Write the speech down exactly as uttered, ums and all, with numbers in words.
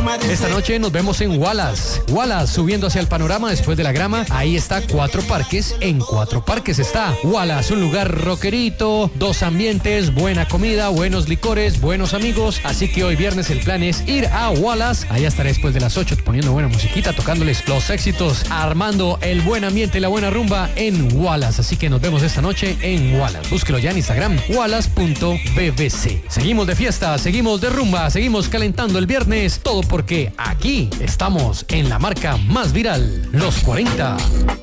Esta noche nos vemos en Wallace. Wallace, subiendo hacia el panorama después de la grama. Ahí está Cuatro Parques. En Cuatro Parques está Wallace, un lugar rockerito, dos ambientes, buena comida, buenos licores, buenos amigos. Así que hoy viernes el plan es ir a Wallace. Allá estaré después de las ocho poniendo buena musiquita, tocándoles los éxitos, armando el buen ambiente y la buena rumba en Wallace. Así que nos vemos esta noche en Wallace. Búsquelo ya en Instagram, wallace punto b b c. Seguimos de fiesta, seguimos de rumba, seguimos calentando el viernes. Todo porque aquí estamos en la marca más viral, los cuarenta.